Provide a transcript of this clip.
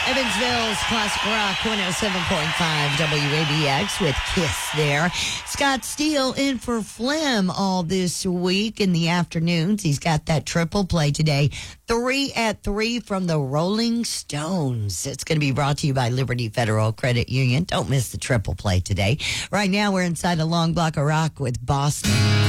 Evansville's Classic Rock 107.5 WABX with Kiss there. Scott Steele in for Flim all this week in the afternoons. He's got that triple play today. 3 at 3 from the Rolling Stones. It's going to be brought to you by Liberty Federal Credit Union. Don't miss the triple play today. Right now, we're inside a long block of rock with Boston.